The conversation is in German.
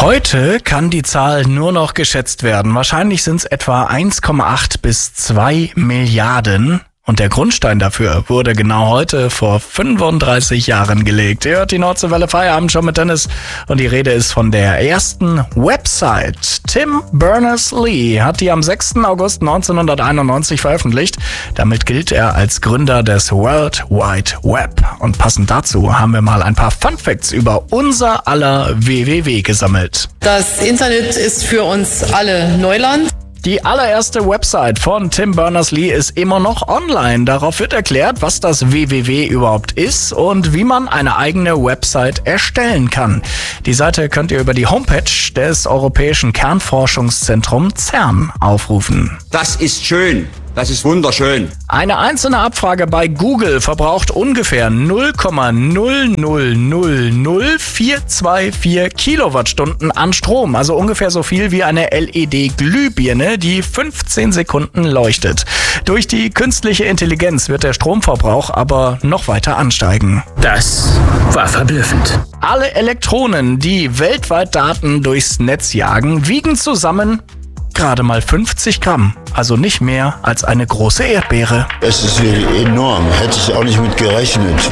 Heute kann die Zahl nur noch geschätzt werden. Wahrscheinlich sind es etwa 1,8 bis 2 Milliarden. Und der Grundstein dafür wurde genau heute vor 35 Jahren gelegt. Ihr hört die Nordseewelle Feierabend schon mit Dennis. Und die Rede ist von der ersten Website. Tim Berners-Lee hat die am 6. August 1991 veröffentlicht. Damit gilt er als Gründer des World Wide Web. Und passend dazu haben wir mal ein paar Funfacts über unser aller WWW gesammelt. Das Internet ist für uns alle Neuland. Die allererste Website von Tim Berners-Lee ist immer noch online. Darauf wird erklärt, was das WWW überhaupt ist und wie man eine eigene Website erstellen kann. Die Seite könnt ihr über die Homepage des Europäischen Kernforschungszentrums CERN aufrufen. Das ist schön. Das ist wunderschön. Eine einzelne Abfrage bei Google verbraucht ungefähr 0,0000424 Kilowattstunden an Strom. Also ungefähr so viel wie eine LED-Glühbirne, die 15 Sekunden leuchtet. Durch die künstliche Intelligenz wird der Stromverbrauch aber noch weiter ansteigen. Das war verblüffend. Alle Elektronen, die weltweit Daten durchs Netz jagen, wiegen zusammen gerade mal 50 Gramm, also nicht mehr als eine große Erdbeere. Es ist wirklich enorm, hätte ich auch nicht mit gerechnet.